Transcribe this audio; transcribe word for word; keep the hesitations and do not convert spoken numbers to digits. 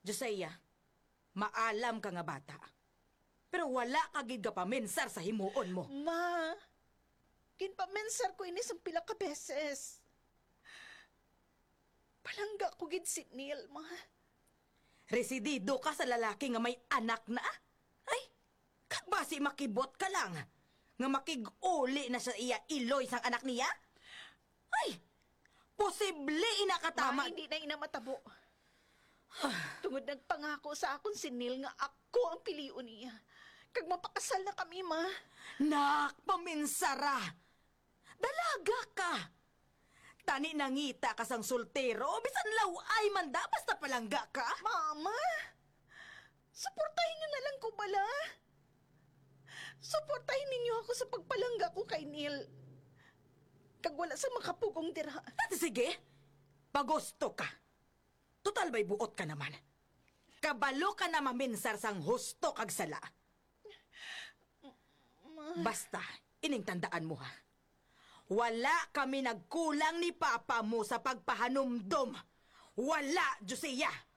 Josiah, maalam ka nga bata. Pero wala ka gid ka paminsar sa himuon mo. Ma, kinpamensar ko inis ang pila ka beses. Palangga ko gid si Neil, ma. Residido ka sa lalaki nga may anak na? Ay, kagbasi makibot ka lang. Nga makig-uli na sa iya iloy sang anak niya? Ay, posible inakatama. Ma, hindi na inamatabo. Tungod nagpangako sa akon si Neil nga ako ang piliun niya. Kag mapakasal na kami, ma. Nak, paminsara. Dalaga ka. Tani nangita ka sang soltero, bisan laway man da, basta palangga ka. Mama, suportahin niyo na lang ko bala. Suportahin ninyo ako sa pagpalangga ko kay Neil. Kag wala sa makapugong dira. Dati sige, pagusto ka. Total ba'y buot ka naman. Kabalo ka na maminsar sang husto kag sala. Basta, ining tandaan mo ha. Wala kami nagkulang ni Papa mo sa pagpahanumdom. Wala, Josiah!